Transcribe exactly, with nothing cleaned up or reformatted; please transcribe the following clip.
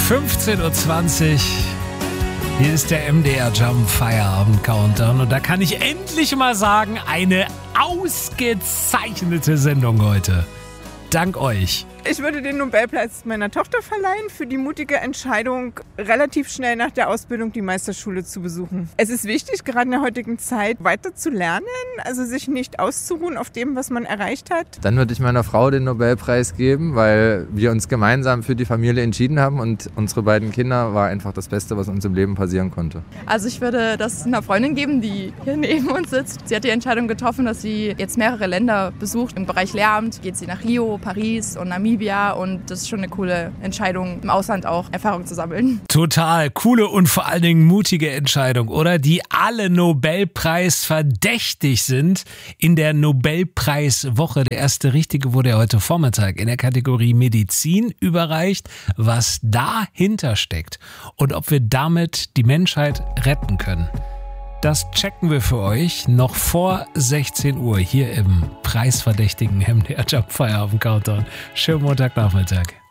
fünfzehn Uhr zwanzig. Hier ist der M D R Jump Feierabend Countdown und da kann ich endlich mal sagen, eine ausgezeichnete Sendung heute. Dank euch. Ich würde den Nobelpreis meiner Tochter verleihen für die mutige Entscheidung, relativ schnell nach der Ausbildung die Meisterschule zu besuchen. Es ist wichtig, gerade in der heutigen Zeit weiter zu lernen, also sich nicht auszuruhen auf dem, was man erreicht hat. Dann würde ich meiner Frau den Nobelpreis geben, weil wir uns gemeinsam für die Familie entschieden haben und unsere beiden Kinder war einfach das Beste, was uns im Leben passieren konnte. Also ich würde das einer Freundin geben, die hier neben uns sitzt. Sie hat die Entscheidung getroffen, dass sie jetzt mehrere Länder besucht. Im Bereich Lehramt geht sie nach Rio, Paris und Namibia. Und das ist schon eine coole Entscheidung, im Ausland auch Erfahrung zu sammeln. Total coole und vor allen Dingen mutige Entscheidung, oder? Die alle Nobelpreis verdächtig sind in der Nobelpreiswoche. Der erste richtige wurde ja heute Vormittag in der Kategorie Medizin überreicht, was dahinter steckt und ob wir damit die Menschheit retten können. Das checken wir für euch noch vor sechzehn Uhr hier im preisverdächtigen M D R Jump Feierabend Countdown. Schönen Montagnachmittag.